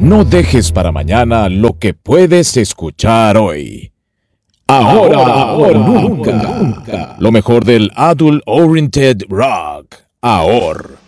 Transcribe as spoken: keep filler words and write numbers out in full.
No dejes para mañana lo que puedes escuchar hoy. Ahora, ahora o nunca. Lo mejor del Adult Oriented Rock. Ahora.